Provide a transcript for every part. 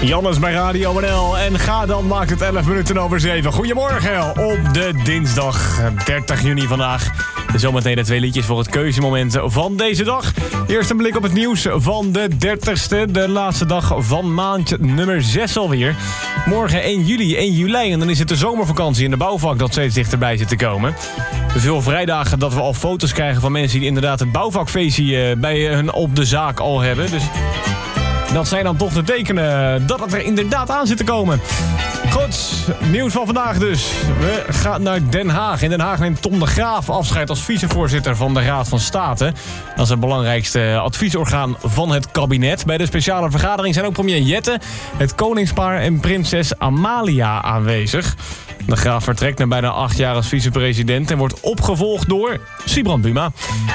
Jannes bij Radio NL. En ga dan, maakt het 11 minuten over 7. Goedemorgen op de dinsdag 30 juni vandaag. Zometeen de 2 liedjes voor het keuzemoment van deze dag. Eerst een blik op het nieuws van de 30ste. De laatste dag van maand nummer 6 alweer. Morgen 1 juli, 1 juli. En dan is het de zomervakantie in de bouwvak dat steeds dichterbij zit te komen. Veel vrijdagen dat we al foto's krijgen van mensen die inderdaad het bouwvakfeestje bij hun op de zaak al hebben. Dus dat zijn dan toch de tekenen dat het er inderdaad aan zit te komen. Goed, nieuws van vandaag dus. We gaan naar Den Haag. In Den Haag neemt Tom de Graaf afscheid als vicevoorzitter van de Raad van State. Dat is het belangrijkste adviesorgaan van het kabinet. Bij de speciale vergadering zijn ook premier Jette, het koningspaar en prinses Amalia aanwezig. De Graaf vertrekt na bijna 8 jaar als vicepresident en wordt opgevolgd door Sibrand Buma.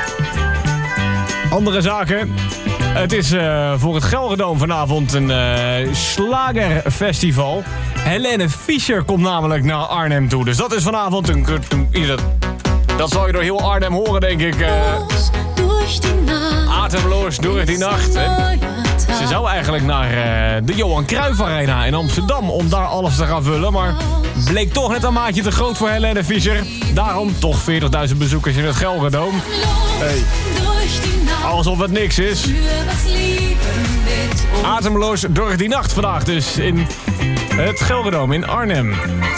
Andere zaken. Het is voor het Gelredome vanavond een slagerfestival. Helene Fischer komt namelijk naar Arnhem toe. Dus dat is vanavond dat zal je door heel Arnhem horen, denk ik. Atemloos door die nacht. Ze zou eigenlijk naar de Johan Cruijff Arena in Amsterdam om daar alles te gaan vullen. Maar bleek toch net een maatje te groot voor Helene Fischer. Daarom toch 40.000 bezoekers in het Gelredome. Hey. Alsof het niks is. Atemloos door die nacht vandaag dus in het Gelredome in Arnhem.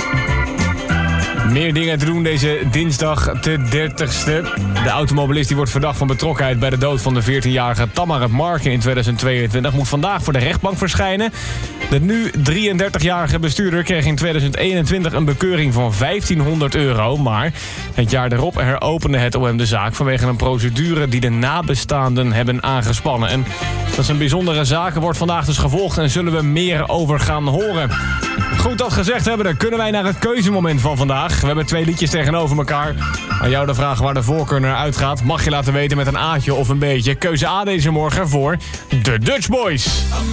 Meer dingen te doen deze dinsdag de 30ste. De automobilist die wordt verdacht van betrokkenheid bij de dood van de 14-jarige Tamara Marken in 2022... moet vandaag voor de rechtbank verschijnen. De nu 33-jarige bestuurder kreeg in 2021 een bekeuring van €1500. Maar het jaar daarop heropende het OM de zaak vanwege een procedure die de nabestaanden hebben aangespannen. En dat is een bijzondere zaak, wordt vandaag dus gevolgd en zullen we meer over gaan horen. Goed dat gezegd hebben, dan kunnen wij naar het keuzemoment van vandaag. We hebben 2 liedjes tegenover elkaar. Aan jou de vraag waar de voorkeur naar uitgaat. Mag je laten weten met een A'tje of een B'tje. Keuze A deze morgen voor de Dutch Boys.